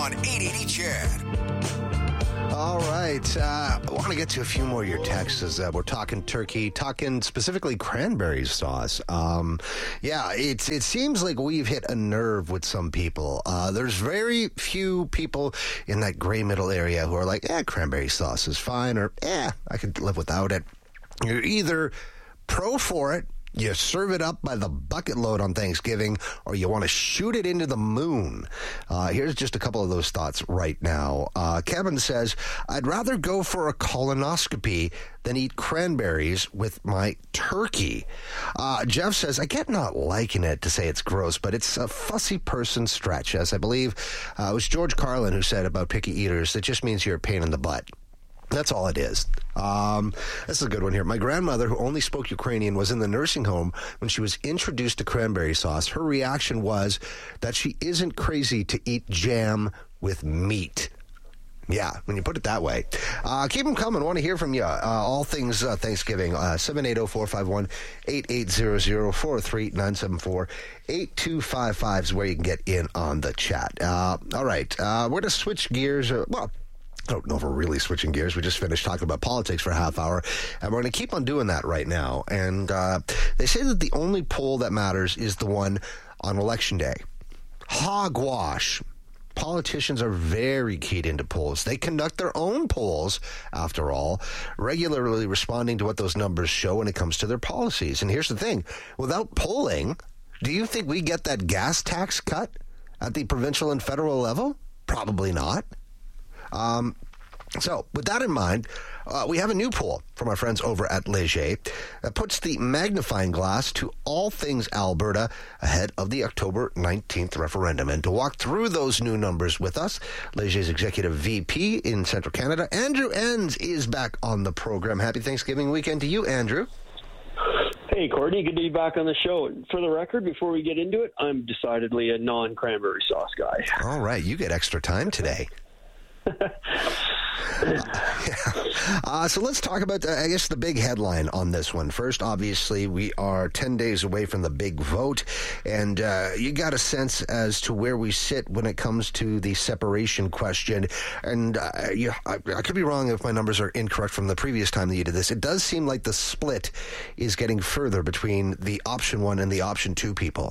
on 880 CHED. All right. I want to get to a few more of your texts. We're talking turkey, talking specifically cranberry sauce. It seems like we've hit a nerve with some people. There's very few people in that gray middle area who are like, cranberry sauce is fine, or, I could live without it. You're either pro for it, you serve it up by the bucket load on Thanksgiving, or you want to shoot it into the moon. Here's just a couple of those thoughts right now. Kevin says, I'd rather go for a colonoscopy than eat cranberries with my turkey. Jeff says, I get not liking it to say it's gross, but it's a fussy person stretch, as I believe it was George Carlin who said about picky eaters, it just means you're a pain in the butt. That's all it is. This is a good one here. My grandmother, who only spoke Ukrainian, was in the nursing home when she was introduced to cranberry sauce. Her reaction was that she isn't crazy to eat jam with meat. Yeah, when you put it that way. Keep them coming. Want to hear from you. All things Thanksgiving. 780-451-8800, 43974-8255 is where you can get in on the chat. All right. We're going to switch gears. I don't know if we're really switching gears. We just finished talking about politics for a half hour, and we're going to keep on doing that right now. And they say that the only poll that matters is the one on Election Day. Hogwash. Politicians are very keyed into polls. They conduct their own polls, after all, regularly responding to what those numbers show when it comes to their policies. And here's the thing. Without polling, do you think we get that gas tax cut at the provincial and federal level? Probably not. So, with that in mind, we have a new poll from our friends over at Léger that puts the magnifying glass to all things Alberta ahead of the October 19th referendum. And to walk through those new numbers with us, Léger's Executive VP in Central Canada, Andrew Enns, is back on the program. Happy Thanksgiving weekend to you, Andrew. Hey, Courtney, good to be back on the show. For the record, before we get into it, I'm decidedly a non-cranberry sauce guy. All right, you get extra time today. So let's talk about, I guess, the big headline on this one. First, obviously, we are 10 days away from the big vote, and you got a sense as to where we sit when it comes to the separation question. And I could be wrong if my numbers are incorrect from the previous time that you did this. It does seem like the split is getting further between the option 1 and the option 2 people.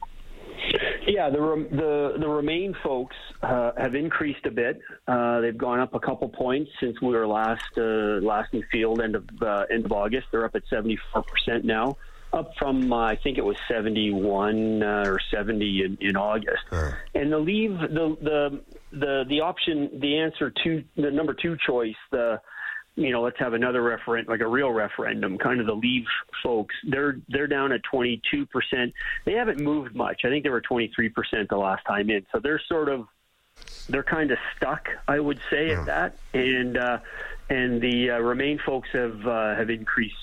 Yeah, the Remain folks have increased a bit. They've gone up a couple points since we were last in field end of August. They're up at 74% now, up from I think it was 71 or 70 in August. And the Leave the option, the answer to the number 2 choice, let's have another referendum, like a real referendum, kind of the Leave folks, they're down at 22%. They haven't moved much. I think they were 23% the last time in. So they're kind of stuck, I would say, at that. And the Remain folks have increased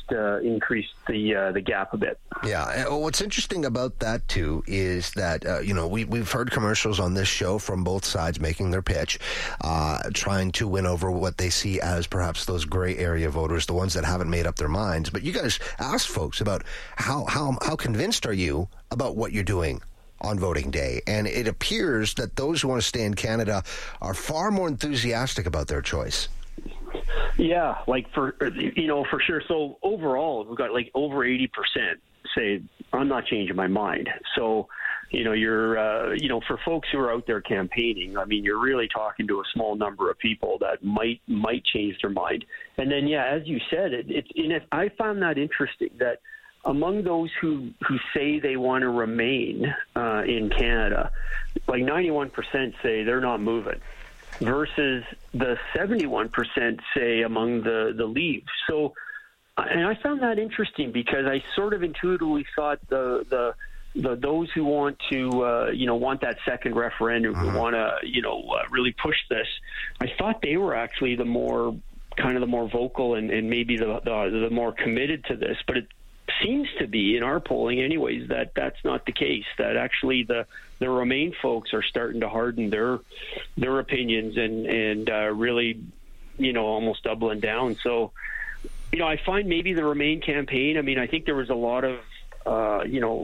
the gap a bit. Yeah. What's interesting about that too is that we've heard commercials on this show from both sides making their pitch, trying to win over what they see as perhaps those gray area voters, the ones that haven't made up their minds. But you guys ask folks about how convinced are you about what you're doing on voting day, and it appears that those who want to stay in Canada are far more enthusiastic about their choice. Yeah, for sure. So overall, we've got over 80% say, I'm not changing my mind. So, you're, for folks who are out there campaigning, I mean, you're really talking to a small number of people that might change their mind. And then, as you said, I found that interesting that among those who say they want to remain in Canada, 91% say they're not moving, versus the 71% say among the Leave. So, and I found that interesting because I sort of intuitively thought the those who want to want that second referendum, who want to really push this, I thought they were actually the more vocal and maybe the more committed to this. But it seems to be, in our polling anyways, that's not the case, that actually the Remain folks are starting to harden their opinions and really almost doubling down. So I find maybe the Remain campaign, I mean, I think there was a lot of at least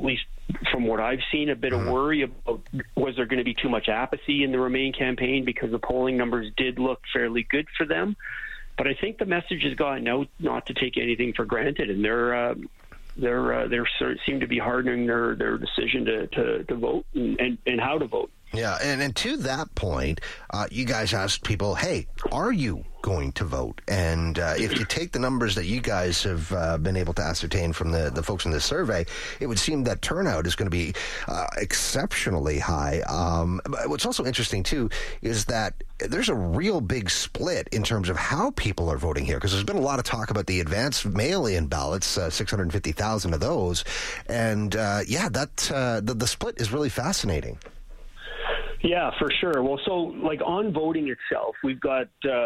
from what I've seen, a bit of worry about was there going to be too much apathy in the Remain campaign because the polling numbers did look fairly good for them. But I think the message has gotten out not to take anything for granted, and they're seem to be hardening their decision to vote and how to vote. Yeah, and to that point, you guys asked people, hey, are you going to vote? And if you take the numbers that you guys have been able to ascertain from the folks in the survey, it would seem that turnout is going to be exceptionally high. But what's also interesting, too, is that there's a real big split in terms of how people are voting here, because there's been a lot of talk about the advanced mail-in ballots, 650,000 of those. And, the split is really fascinating. Yeah, for sure. Well, so like on voting itself, we've got,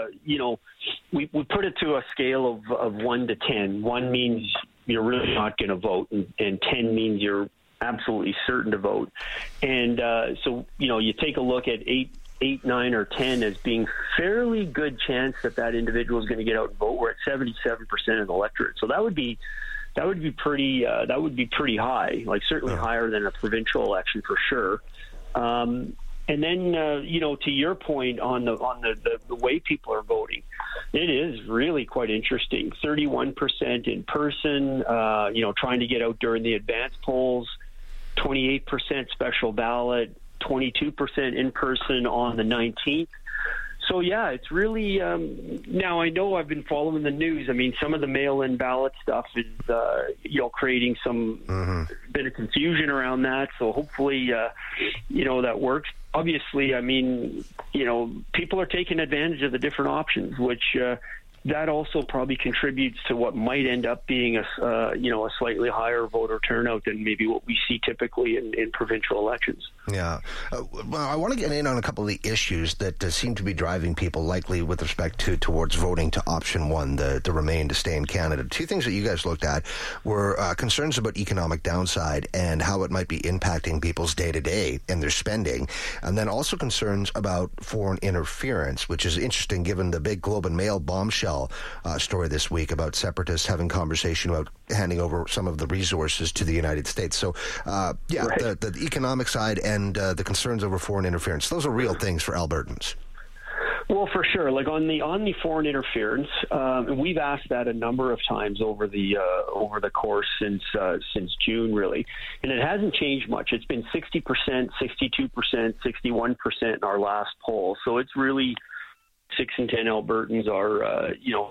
we put it to a scale of 1 to 10. 1 means you're really not going to vote, and 10 means you're absolutely certain to vote. And so, you take a look at 8, 9, or 10 as being fairly good chance that individual is going to get out and vote. We're at 77% of the electorate. So that would be pretty high, like certainly higher than a provincial election for sure. And then, to your point on the way people are voting, it is really quite interesting. 31% in person, trying to get out during the advance polls, 28% special ballot, 22% in person on the 19th. So, yeah, it's really now I know I've been following the news. I mean, some of the mail-in ballot stuff is, creating some bit of confusion around that. So hopefully, that works. Obviously, I mean, people are taking advantage of the different options, which that also probably contributes to what might end up being a slightly higher voter turnout than maybe what we see typically in provincial elections. Yeah. Well, I want to get in on a couple of the issues that seem to be driving people likely with respect towards voting to option one, the Remain to stay in Canada. Two things that you guys looked at were concerns about economic downside and how it might be impacting people's day-to-day and their spending, and then also concerns about foreign interference, which is interesting given the big Globe and Mail bombshell story this week about separatists having conversation about handing over some of the resources to the United States. So, right. the economic side and the concerns over foreign interference, those are real things for Albertans. Well, for sure. Like on the foreign interference, we've asked that a number of times over the course since June, really, and it hasn't changed much. It's been 60%, 62%, 61% in our last poll. So it's really 6 in 10 Albertans are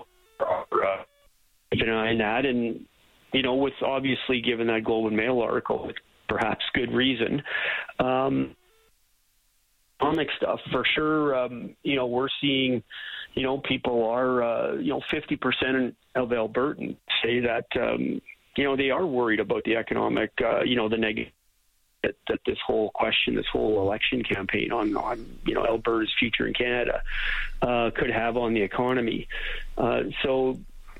keeping an eye on that, and with obviously given that Globe and Mail article, with perhaps good reason. Economic stuff for sure. We're seeing, people are 50% of Albertans say that they are worried about the economic, the negative that this whole election campaign on Alberta's future in Canada could have on the economy. So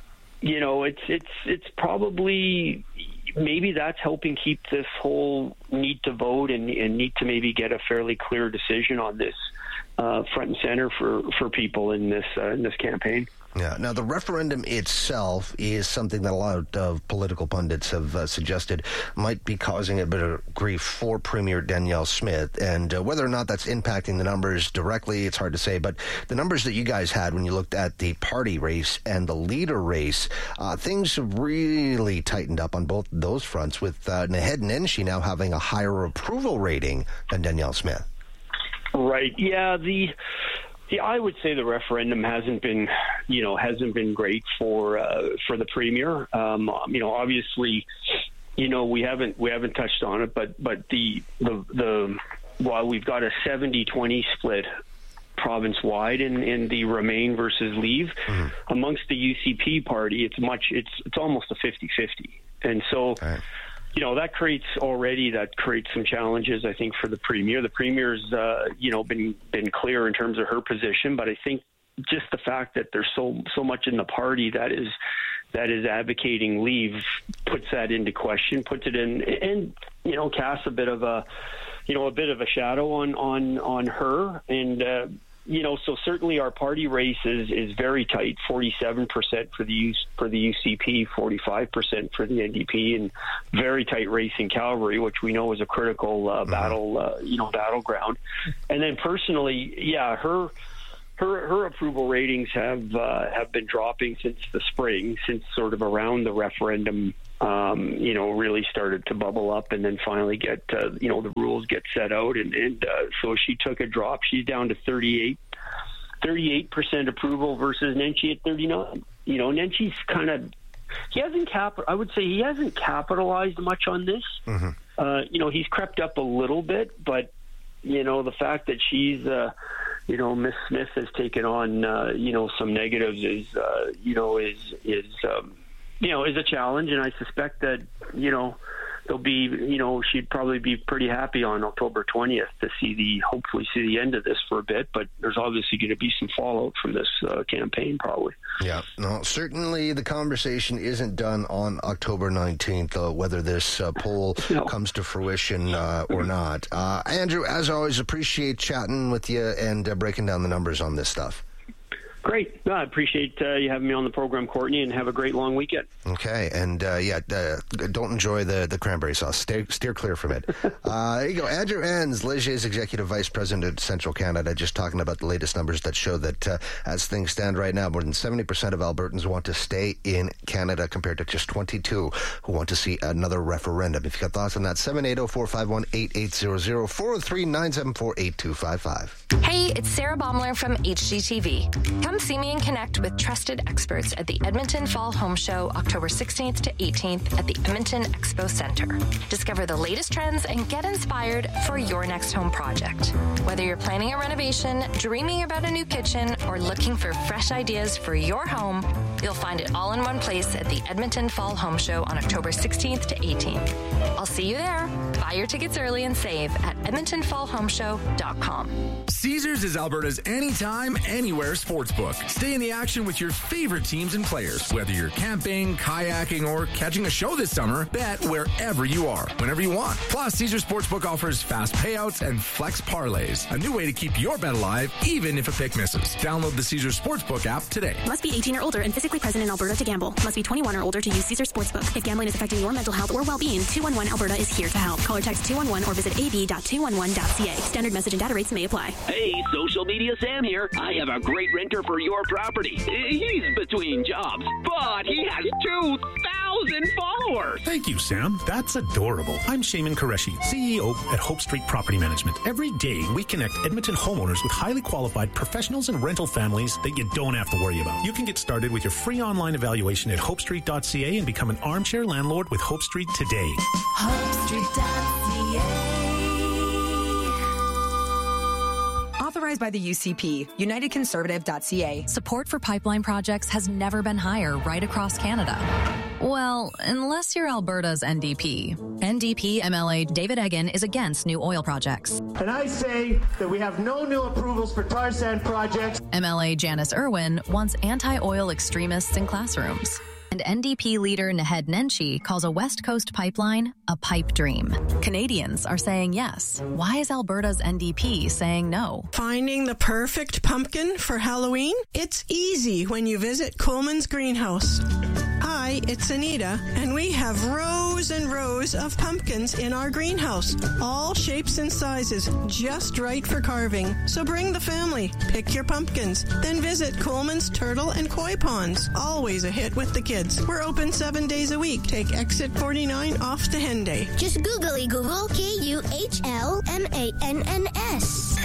it's probably maybe that's helping keep this whole need to vote and need to maybe get a fairly clear decision on this front and center for people in this campaign. Yeah. Now, the referendum itself is something that a lot of political pundits have suggested might be causing a bit of grief for Premier Danielle Smith. And whether or not that's impacting the numbers directly, it's hard to say. But the numbers that you guys had when you looked at the party race and the leader race, things have really tightened up on both those fronts, with Naheed Nenshi now having a higher approval rating than Danielle Smith. Right. Yeah. I would say the referendum hasn't been great for the premier. Obviously, we haven't touched on it, but the while we've got a 70-20 split province-wide in the Remain versus Leave, amongst the UCP party, it's almost a 50-50, and so. Right. That creates some challenges, I think, for the premier. The premier's, been clear in terms of her position, but I think just the fact that there's so much in the party that is advocating Leave puts that into question, puts it in, and casts a bit of a shadow on her. And so certainly our party race is very tight, 47% for the UCP, 45% for the NDP, and very tight race in Calgary, which we know is a critical battleground. And then personally, yeah, her approval ratings have been dropping since the spring, since sort of around the referendum, really started to bubble up, and then finally get the rules get set out, and so she took a drop. She's down to 38% approval versus Nenshi at 39%. Nenshi's kind of he hasn't capitalized much on this. Mm-hmm. He's crept up a little bit, but the fact that she's Miss Smith has taken on some negatives is a challenge, and I suspect that there'll be she'd probably be pretty happy on October 20th to hopefully see the end of this for a bit, but there's obviously going to be some fallout from this campaign probably. Yeah, no, certainly the conversation isn't done on October 19th, whether this poll comes to fruition or not. Andrew, as always, appreciate chatting with you and breaking down the numbers on this stuff. Great. No, I appreciate you having me on the program, Courtney, and have a great long weekend. Okay. And, don't enjoy the cranberry sauce. Steer clear from it. There you go. Andrew Enns, Legier's Executive Vice President of Central Canada, just talking about the latest numbers that show that as things stand right now, more than 70% of Albertans want to stay in Canada compared to just 22 who want to see another referendum. If you've got thoughts on that, 780-451-8800, 403-974-8255. Hey, it's Sarah Baumler from HGTV. Come see me and connect with trusted experts at the Edmonton Fall Home Show, October 16th to 18th at the Edmonton Expo Center. Discover the latest trends and get inspired for your next home project. Whether you're planning a renovation, dreaming about a new kitchen, or looking for fresh ideas for your home, you'll find it all in one place at the Edmonton Fall Home Show on October 16th to 18th. I'll see you there. Buy your tickets early and save at edmontonfallhomeshow.com. Caesars is Alberta's anytime, anywhere sportsbook. Stay in the action with your favorite teams and players. Whether you're camping, kayaking, or catching a show this summer, bet wherever you are, whenever you want. Plus, Caesars Sportsbook offers fast payouts and flex parlays, a new way to keep your bet alive, even if a pick misses. Download the Caesars Sportsbook app today. Must be 18 or older and physically present in Alberta to gamble. Must be 21 or older to use Caesars Sportsbook. If gambling is affecting your mental health or well-being, 211 Alberta is here to help. Call or text 211 or visit ab.211.ca. Standard message and data rates may apply. Hey, Social Media Sam here. I have a great renter for your property. He's between jobs, but he has 2,000 followers. Thank you, Sam. That's adorable. I'm Shaiman Qureshi, CEO at Hope Street Property Management. Every day, we connect Edmonton homeowners with highly qualified professionals and rental families that you don't have to worry about. You can get started with your free online evaluation at hopestreet.ca and become an armchair landlord with Hope Street today. hopestreet.ca. Authorized by the UCP, unitedconservative.ca. Support for pipeline projects has never been higher right across Canada. Well, unless you're Alberta's NDP. NDP MLA David Eggen is against new oil projects. And I say that we have no new approvals for tar sand projects. MLA Janice Irwin wants anti-oil extremists in classrooms. And NDP leader Naheed Nenshi calls a West Coast pipeline a pipe dream. Canadians are saying yes. Why is Alberta's NDP saying no? Finding the perfect pumpkin for Halloween? It's easy when you visit Coleman's Greenhouse. Hi, it's Anita, and we have rows and rows of pumpkins in our greenhouse. All shapes and sizes, just right for carving. So bring the family, pick your pumpkins, then visit Coleman's Turtle and Koi Ponds. Always a hit with the kids. We're open 7 days a week. Take exit 49 off the Henday. Just googly Google KUHLMANNS.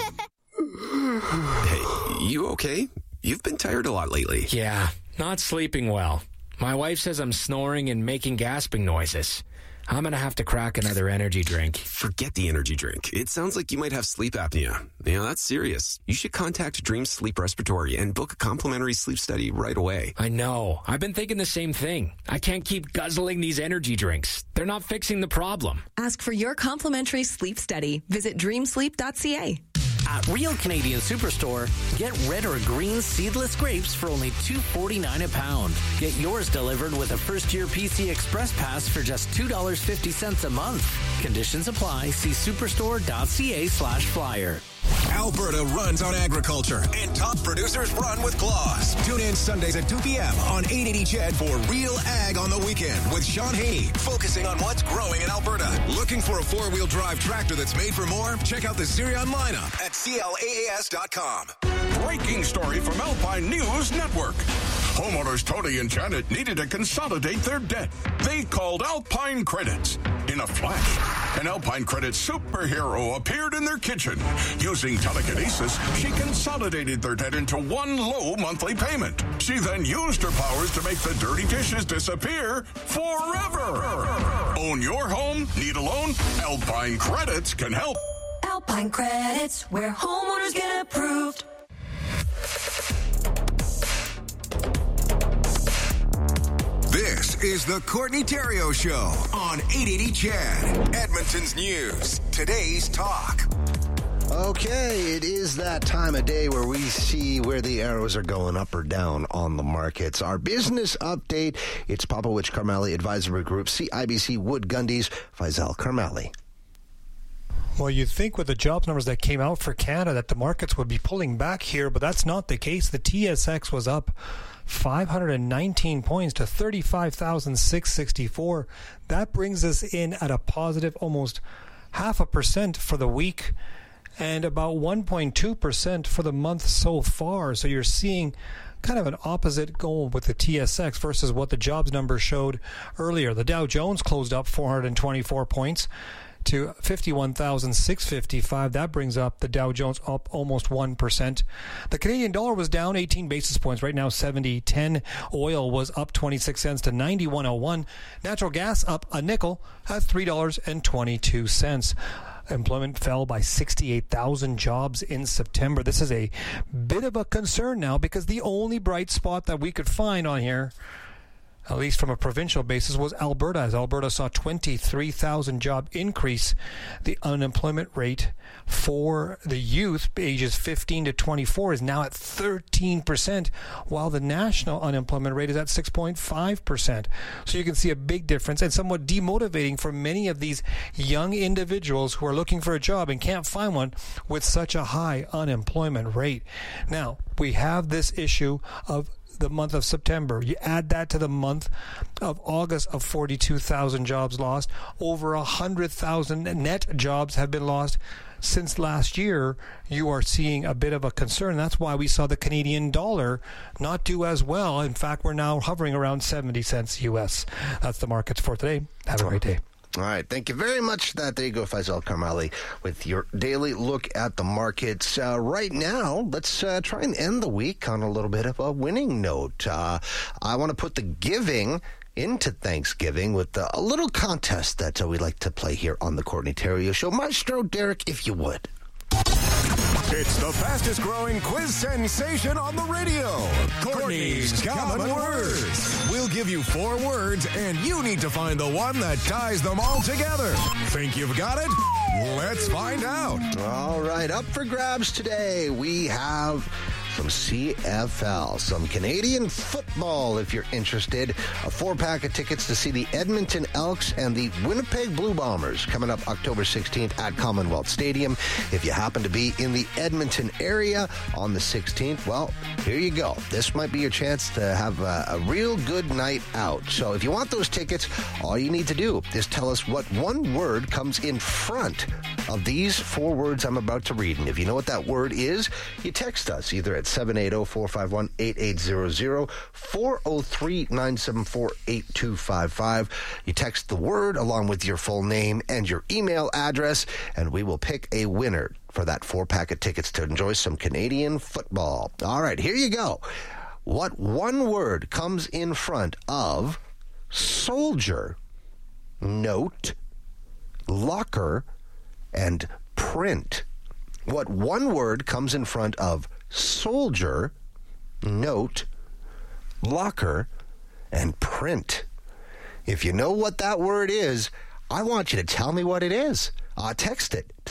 Hey, you okay? You've been tired a lot lately. Yeah, not sleeping well. My wife says I'm snoring and making gasping noises. I'm going to have to crack another energy drink. Forget the energy drink. It sounds like you might have sleep apnea. Yeah, that's serious. You should contact Dream Sleep Respiratory and book a complimentary sleep study right away. I know. I've been thinking the same thing. I can't keep guzzling these energy drinks. They're not fixing the problem. Ask for your complimentary sleep study. Visit dreamsleep.ca. At Real Canadian Superstore, get red or green seedless grapes for only $2.49 a pound. Get yours delivered with a first-year PC Express Pass for just $2.50 a month. Conditions apply. See superstore.ca/flyer. Alberta runs on agriculture, and top producers run with claws. Tune in Sundays at 2 p.m. on 880 CHED for Real Ag on the Weekend with Sean Haney, focusing on what's growing in Alberta. Looking for a four-wheel drive tractor that's made for more? Check out the Sirion lineup at CLAAS.com. Breaking story from Alpine News Network. Homeowners Tony and Janet needed to consolidate their debt. They called Alpine Credits. In a flash, an Alpine Credits superhero appeared in their kitchen. Using telekinesis, she consolidated their debt into one low monthly payment. She then used her powers to make the dirty dishes disappear forever. Own your home? Need a loan? Alpine Credits can help. Alpine Credits, where homeowners get approved. This is the Courtney Theriault Show on 880 CHED, Edmonton's news. Today's talk. Okay, it is that time of day where we see where the arrows are going up or down on the markets. Our business update, it's Popowich Karmali Advisory Group, CIBC Wood Gundy's Faisal Karmali. Well, you'd think with the jobs numbers that came out for Canada that the markets would be pulling back here, but that's not the case. The TSX was up 519 points to 35,664. That brings us in at a positive almost 0.5% for the week and about 1.2% for the month so far. So you're seeing kind of an opposite goal with the TSX versus what the jobs number showed earlier. The Dow Jones closed up 424 points to 51,655. That brings up the Dow Jones up almost 1%. The Canadian dollar was down 18 basis points, right now 70.10. Oil was up 26 cents to 91.01. Natural gas up a nickel at $3.22. Employment fell by 68,000 jobs in September. This is a bit of a concern now because the only bright spot that we could find on here, at least from a provincial basis, was Alberta, as Alberta saw 23,000 job increase. The unemployment rate for the youth ages 15 to 24 is now at 13%, while the national unemployment rate is at 6.5%. So you can see a big difference and somewhat demotivating for many of these young individuals who are looking for a job and can't find one with such a high unemployment rate. Now, we have this issue of the month of September. You add that to the month of August of 42,000 jobs lost. Over 100,000 net jobs have been lost since last year. You are seeing a bit of a concern. That's why we saw the Canadian dollar not do as well. In fact, we're now hovering around 70 cents US. That's the markets for today. Have a great day. All right. Thank you very much. There you go, Faisal Karmali, with your daily look at the markets. Right now, let's try and end the week on a little bit of a winning note. I want to put the giving into Thanksgiving with a little contest that we like to play here on the Courtney Theriault Show. Maestro Derek, if you would. It's the fastest growing quiz sensation on the radio. Courtney's Common Words. We'll give you 4 words, and you need to find the one that ties them all together. Think you've got it? Let's find out. All right, up for grabs today, we have some CFL, some Canadian football if you're interested. A 4-pack of tickets to see the Edmonton Elks and the Winnipeg Blue Bombers coming up October 16th at Commonwealth Stadium. If you happen to be in the Edmonton area on the 16th, well, here you go. This might be your chance to have a real good night out. So if you want those tickets, all you need to do is tell us what one word comes in front of these 4 words I'm about to read. And if you know what that word is, you text us either at 780-451-8800, 403-974-8255. You text the word along with your full name and your email address, and we will pick a winner for that 4-pack of tickets to enjoy some Canadian football. All right, here you go. What one word comes in front of soldier, note, locker, and print? What one word comes in front of soldier, note, locker, and print? If you know what that word is, I want you to tell me what it is. Text it to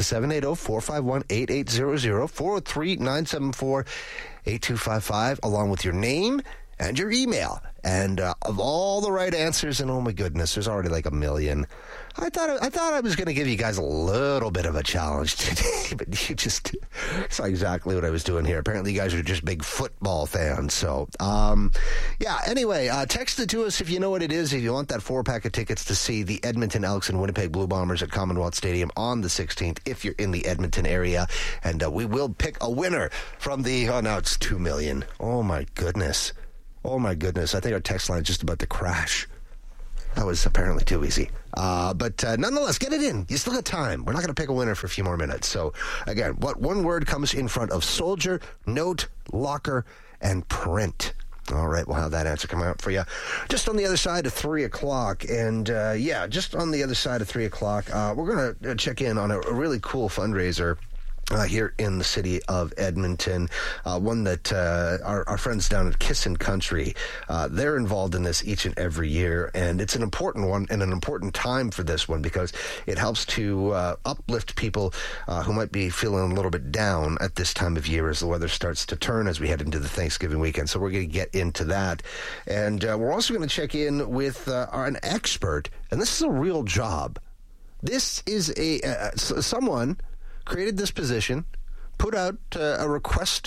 780-451-8800, 403-974-8255, along with your name and your email. And of all the right answers, and oh my goodness, there's already like 1 million. I thought I was going to give you guys a little bit of a challenge today, but you just saw exactly what I was doing here. Apparently, you guys are just big football fans. So, yeah. Anyway, text it to us if you know what it is. If you want that 4-pack of tickets to see the Edmonton Elks and Winnipeg Blue Bombers at Commonwealth Stadium on the 16th, if you're in the Edmonton area, and we will pick a winner from the. Oh, now it's 2 million. Oh my goodness. Oh my goodness. I think our text line is just about to crash. That was apparently too easy. But nonetheless, get it in. You still got time. We're not going to pick a winner for a few more minutes. So, again, what one word comes in front of soldier, note, locker, and print? All right, we'll have that answer coming up for you just on the other side of 3 o'clock. And, yeah, just on the other side of 3 o'clock, we're going to check in on a really cool fundraiser here in the city of Edmonton, one that our friends down at Kissin' Country, they're involved in this each and every year, and it's an important one and an important time for this one because it helps to uplift people who might be feeling a little bit down at this time of year as the weather starts to turn as we head into the Thanksgiving weekend. So we're going to get into that, and we're also going to check in with an expert, and this is a real job. This is someone created this position, put out a request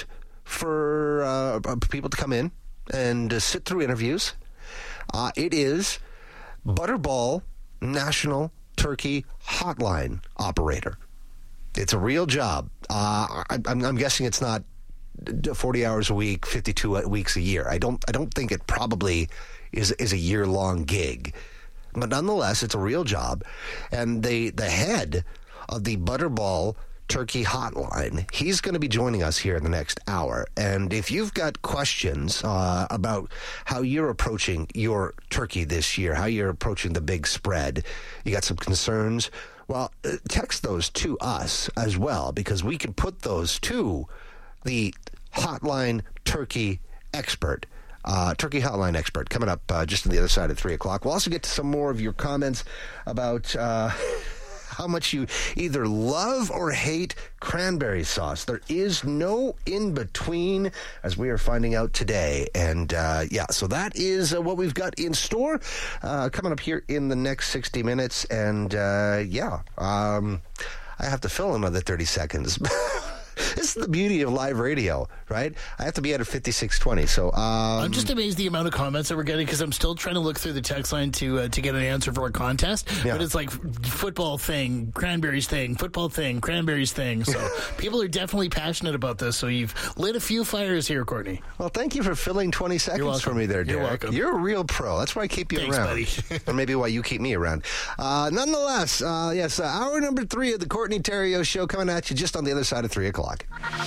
for people to come in and sit through interviews. It is Butterball National Turkey Hotline Operator. It's a real job. I'm guessing it's not 40 hours a week, 52 weeks a year. I don't think it probably is a year-long gig. But nonetheless, it's a real job. And the head of the Butterball Turkey Hotline, he's going to be joining us here in the next hour. And if you've got questions about how you're approaching your turkey this year, how you're approaching the big spread, you got some concerns, well, text those to us as well, because we can put those to the Hotline Turkey Expert. Turkey Hotline Expert coming up just on the other side of 3 o'clock. We'll also get to some more of your comments about how much you either love or hate cranberry sauce. There is no in-between, as we are finding out today. And, yeah, so that is what we've got in store coming up here in the next 60 minutes. And, yeah, I have to fill another 30 seconds. This is the beauty of live radio, right? I have to be at a 5620. So I'm just amazed the amount of comments that we're getting because I'm still trying to look through the text line to get an answer for a contest. Yeah. But it's like football thing, cranberries thing, football thing, cranberries thing. So people are definitely passionate about this. So you've lit a few fires here, Courtney. Well, thank you for filling 20 seconds for me there, Derek. You're welcome. You're a real pro. That's why I keep you Thanks, around. buddy. Or maybe why you keep me around. Nonetheless, yes, hour number 3 of the Courtney Theriault Show coming at you just on the other side of 3 o'clock.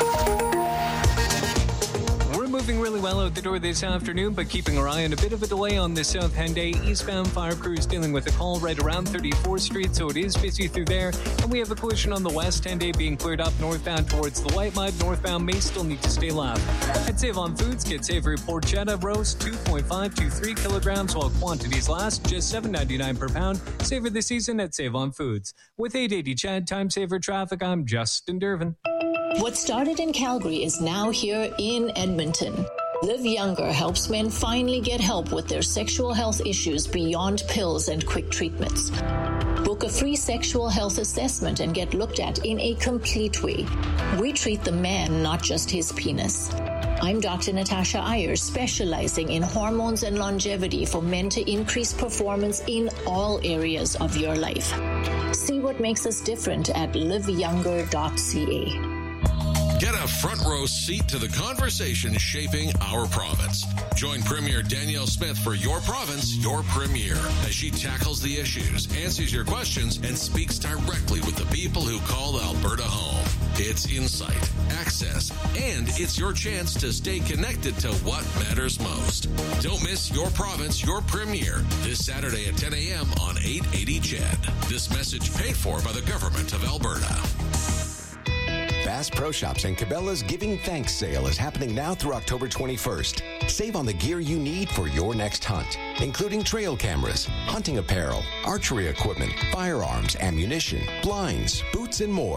We're moving really well out the door this afternoon, but keeping our eye on a bit of a delay on the South Henday eastbound fire crews dealing with a call right around 34th Street, so it is busy through there. And we have a collision on the West Henday being cleared up northbound towards the White Mud. Northbound may still need to stay left. At Save on Foods, get savory porchetta roast 2.5 to 3 kilograms, while quantities last just $7.99 per pound. Savor the season at Save on Foods. With 880 Chad Time Saver Traffic, I'm Justin Dervin. What started in Calgary is now here in Edmonton. Live Younger helps men finally get help with their sexual health issues beyond pills and quick treatments. Book a free sexual health assessment and get looked at in a complete way. We treat the man, not just his penis. I'm Dr. Natasha Ayers, specializing in hormones and longevity for men to increase performance in all areas of your life. See what makes us different at liveyounger.ca. Get a front row seat to the conversation shaping our province. Join Premier Danielle Smith for Your Province, Your Premier, as she tackles the issues, answers your questions, and speaks directly with the people who call Alberta home. It's insight, access, and it's your chance to stay connected to what matters most. Don't miss Your Province, Your Premier, this Saturday at 10 a.m. on 880 CHED. This message paid for by the Government of Alberta. Bass Pro Shops and Cabela's Giving Thanks sale is happening now through October 21st. Save on the gear you need for your next hunt, including trail cameras, hunting apparel, archery equipment, firearms, ammunition, blinds, boots, and more.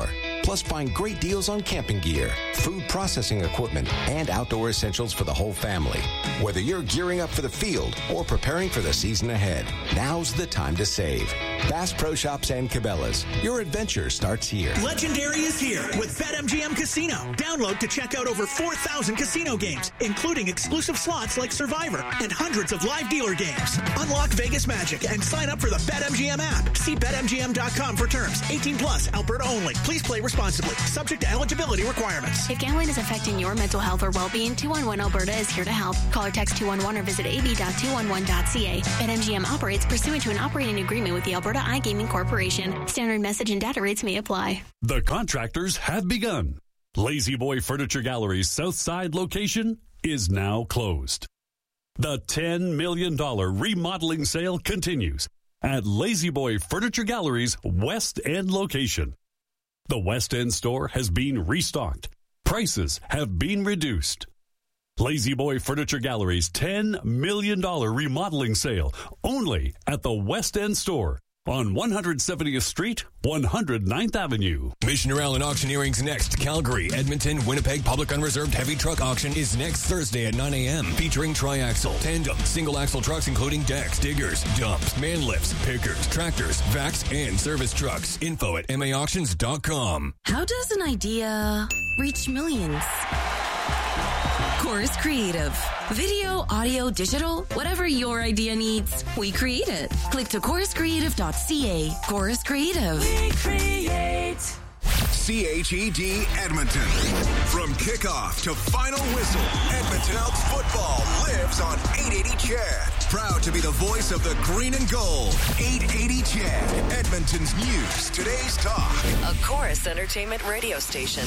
Plus, find great deals on camping gear, food processing equipment, and outdoor essentials for the whole family. Whether you're gearing up for the field or preparing for the season ahead, now's the time to save. Bass Pro Shops and Cabela's. Your adventure starts here. Legendary is here with BetMGM Casino. Download to check out over 4,000 casino games, including exclusive slots like Survivor and hundreds of live dealer games. Unlock Vegas magic and sign up for the BetMGM app. See BetMGM.com for terms. 18 plus, Alberta only. Please play responsibly. Subject to eligibility requirements. If gambling is affecting your mental health or well-being, 211 Alberta is here to help. Call or text 211 or visit ab.211.ca. BetMGM operates pursuant to an operating agreement with the Alberta iGaming Corporation. Standard message and data rates may apply. The contractors have begun. Lazy Boy Furniture Gallery's South Side location is now closed. The $10 million remodeling sale continues at Lazy Boy Furniture Gallery's West End location. The West End store has been restocked. Prices have been reduced. Lazy Boy Furniture Gallery's $10 million remodeling sale only at the West End store on 170th Street, 109th Avenue. Missioner Allen Auctioneering's next Calgary, Edmonton, Winnipeg Public Unreserved Heavy Truck Auction is next Thursday at 9 a.m. featuring triaxle, tandem, single-axle trucks including decks, diggers, dumps, man lifts, pickers, tractors, vacs, and service trucks. Info at maauctions.com. How does an idea reach millions? Chorus Creative. Video, audio, digital, whatever your idea needs, we create it. Click to choruscreative.ca. Chorus Creative. We create. CHED Edmonton. From kickoff to final whistle, Edmonton Elks football lives on 880 CHED. Proud to be the voice of the green and gold. 880 CHED, Edmonton's news, today's talk. A Chorus Entertainment radio station.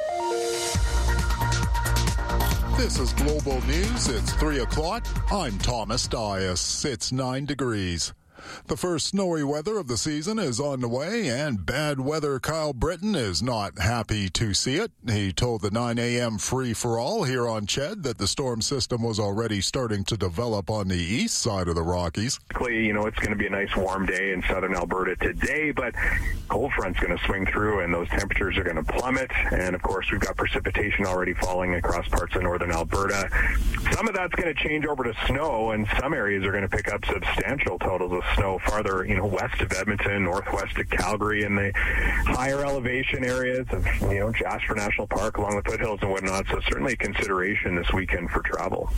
This is Global News. It's 3 o'clock. I'm Thomas Dias. It's 9 degrees. The first snowy weather of the season is on the way, and bad weather Kyle Britton is not happy to see it. He told the 9 a.m. free-for-all here on CHED that the storm system was already starting to develop on the east side of the Rockies. You know, it's going to be a nice warm day in southern Alberta today, but cold front's going to swing through, and those temperatures are going to plummet. And, of course, we've got precipitation already falling across parts of northern Alberta. Some of that's going to change over to snow, and some areas are going to pick up substantial totals of snow farther, west of Edmonton, northwest of Calgary, and the higher elevation areas of, Jasper National Park along the foothills and whatnot. So certainly a consideration this weekend for travel.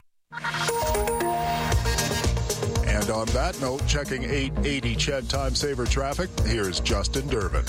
And on that note, checking 880 CHED Time Saver traffic, here's Justin Durbin.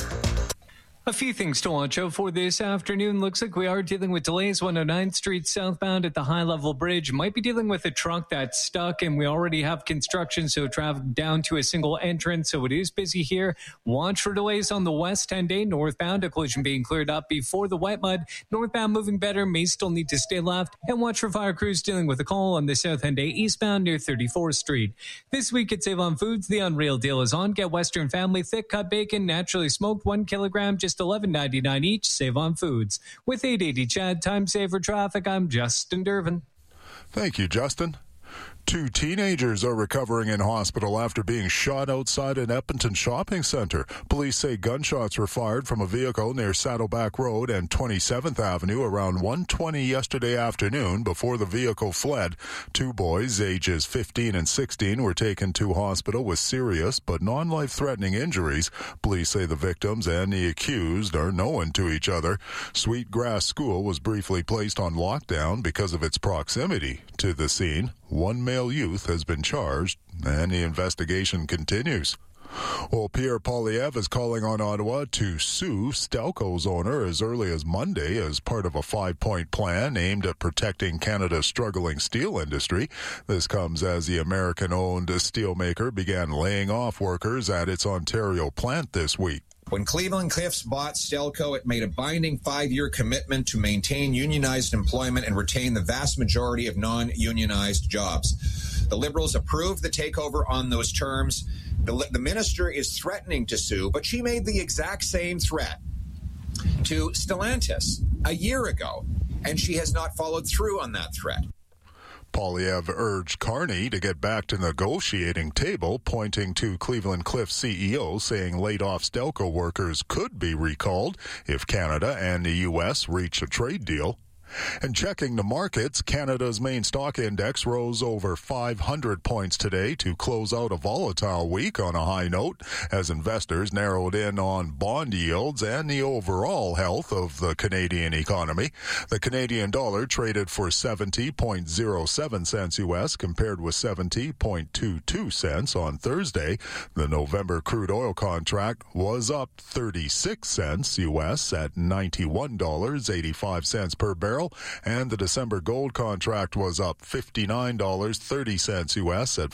A few things to watch out for this afternoon. Looks like we are dealing with delays. 109th Street southbound at the high-level bridge. Might be dealing with a truck that's stuck, and we already have construction, so traffic down to a single entrance, so it is busy here. Watch for delays on the West End A northbound. A collision being cleared up before the wet mud. Northbound moving better, may still need to stay left. And watch for fire crews dealing with a call on the South End A eastbound near 34th Street. This week at Save On Foods, the Unreal Deal is on. Get Western Family thick-cut bacon, naturally smoked, 1 kilogram, just $11.99 each. Save On Foods. With 880 CHED Time Saver Traffic, I'm Justin Durbin. Thank you, Justin. 2 teenagers are recovering in hospital after being shot outside an Edmonton shopping center. Police say gunshots were fired from a vehicle near Saddleback Road and 27th Avenue around 1:20 yesterday afternoon before the vehicle fled. 2 boys, ages 15 and 16, were taken to hospital with serious but non-life-threatening injuries. Police say the victims and the accused are known to each other. Sweetgrass School was briefly placed on lockdown because of its proximity to the scene. 1 male youth has been charged, and the investigation continues. Well, Pierre Poilievre is calling on Ottawa to sue Stelco's owner as early as Monday as part of a 5-point plan aimed at protecting Canada's struggling steel industry. This comes as the American-owned steelmaker began laying off workers at its Ontario plant this week. When Cleveland-Cliffs bought Stelco, it made a binding 5-year commitment to maintain unionized employment and retain the vast majority of non-unionized jobs. The Liberals approved the takeover on those terms. The minister is threatening to sue, but she made the exact same threat to Stellantis a year ago, and she has not followed through on that threat. Poilievre urged Carney to get back to the negotiating table, pointing to Cleveland Cliffs CEO saying laid-off Stelco workers could be recalled if Canada and the U.S. reach a trade deal. And checking the markets, Canada's main stock index rose over 500 points today to close out a volatile week on a high note as investors narrowed in on bond yields and the overall health of the Canadian economy. The Canadian dollar traded for 70.07 cents U.S. compared with 70.22 cents on Thursday. The November crude oil contract was up 36 cents U.S. at $91.85 per barrel. And the December gold contract was up $59.30 U.S. at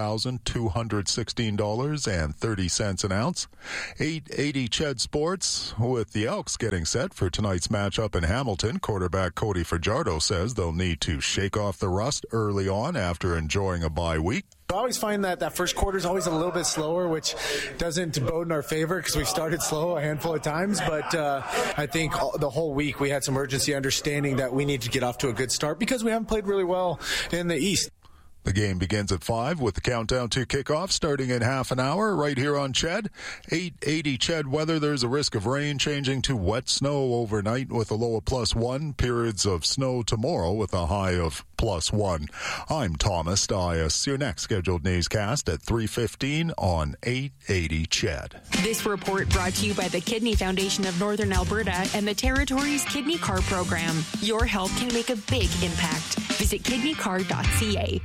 $4,216.30 an ounce. 880 Ched Sports, with the Elks getting set for tonight's matchup in Hamilton. Quarterback Cody Fajardo says they'll need to shake off the rust early on after enjoying a bye week. I always find that first quarter is always a little bit slower, which doesn't bode in our favor because we started slow a handful of times. But I think the whole week we had some urgency, understanding that we need to get off to a good start because we haven't played really well in the East. The game begins at 5 with the countdown to kickoff starting in half an hour right here on Ched. 880 Ched weather. There's a risk of rain changing to wet snow overnight with a low of +1. Periods of snow tomorrow with a high of +1. I'm Thomas Dias. Your next scheduled newscast at 3:15 on 880 Ched. This report brought to you by the Kidney Foundation of Northern Alberta and the Territory's Kidney Card Program. Your help can make a big impact. Visit kidneycard.ca.